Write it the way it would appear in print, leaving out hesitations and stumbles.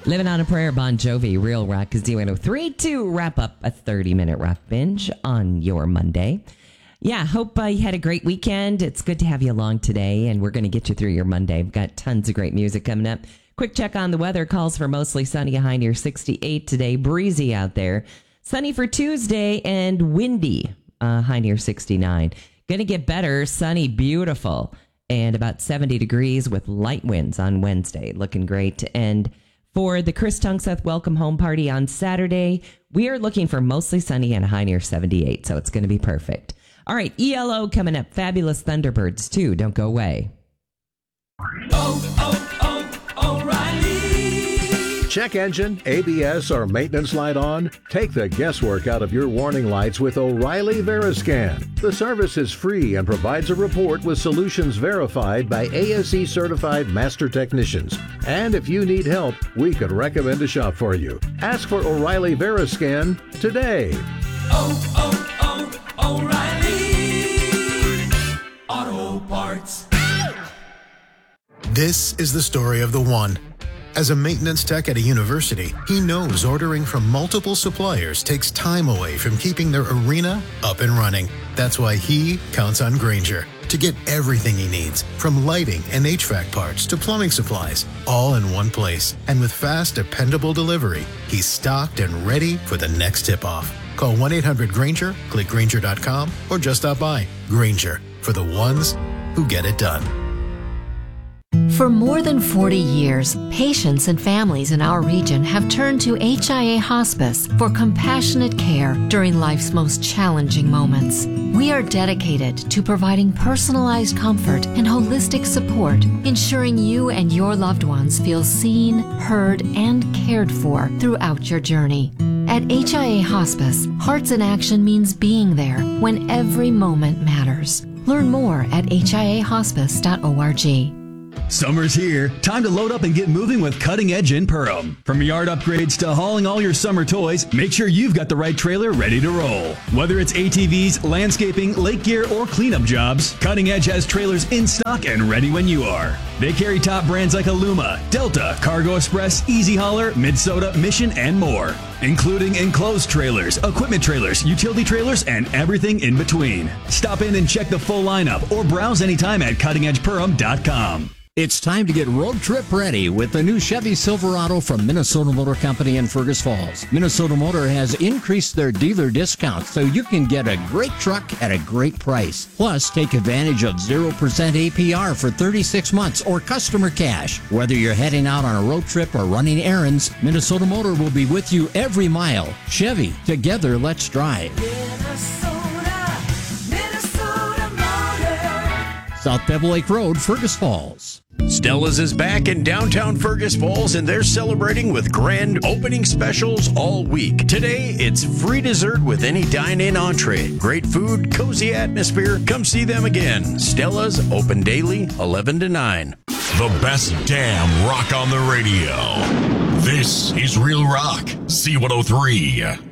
Living on a Prayer, Bon Jovi, Real Rock is D103 to wrap up a 30-minute rock binge on your Monday. Yeah, hope you had a great weekend. It's good to have you along today, and we're going to get you through your Monday. We've got tons of great music coming up. Quick check on the weather. Calls for mostly sunny, a high near 68 today. Breezy out there. Sunny for Tuesday and windy, high near 69. Going to get better, sunny, beautiful, and about 70 degrees with light winds on Wednesday. Looking great. And for the Chris Tunkseth Welcome Home Party on Saturday, we are looking for mostly sunny and a high near 78, so it's going to be perfect. All right, ELO coming up. Fabulous Thunderbirds, too. Don't go away. O'Reilly. Check engine, ABS, or maintenance light on? Take the guesswork out of your warning lights with O'Reilly Veriscan. The service is free and provides a report with solutions verified by ASE certified master technicians. And if you need help, we could recommend a shop for you. Ask for O'Reilly Veriscan today. O'Reilly Auto Parts. This is the story of the one. As a maintenance tech at a university, he knows ordering from multiple suppliers takes time away from keeping their arena up and running. That's why he counts on Grainger to get everything he needs, from lighting and HVAC parts to plumbing supplies, all in one place. And with fast, dependable delivery, he's stocked and ready for the next tip-off. Call 1-800-GRAINGER, click Grainger.com, or just stop by. Grainger, for the ones who get it done. For more than 40 years, patients and families in our region have turned to HIA Hospice for compassionate care during life's most challenging moments. We are dedicated to providing personalized comfort and holistic support, ensuring you and your loved ones feel seen, heard, and cared for throughout your journey. At HIA Hospice, Hearts in Action means being there when every moment matters. Learn more at hiahospice.org. Summer's here. Time to load up and get moving with Cutting Edge in Perham. From yard upgrades to hauling all your summer toys, make sure you've got the right trailer ready to roll. Whether it's ATVs, landscaping, lake gear, or cleanup jobs, Cutting Edge has trailers in stock and ready when you are. They carry top brands like Aluma, Delta, Cargo Express, Easy Hauler, Minnesota, Mission, and more, including enclosed trailers, equipment trailers, utility trailers, and everything in between. Stop in and check the full lineup or browse anytime at cuttingedgeperham.com. It's time to get road trip ready with the new Chevy Silverado from Minnesota Motor Company in Fergus Falls. Minnesota Motor has increased their dealer discounts so you can get a great truck at a great price. Plus, take advantage of 0% APR for 36 months or customer cash. Whether you're heading out on a road trip or running errands, Minnesota Motor will be with you every mile. Chevy, together let's drive. Minnesota Motor. South Bevel Lake Road, Fergus Falls. Stella's is back in downtown Fergus Falls, and they're celebrating with grand opening specials all week. Today, it's free dessert with any dine-in entree. Great food, cozy atmosphere. Come see them again. Stella's, open daily, 11 to 9. The best damn rock on the radio. This is Real Rock, C103.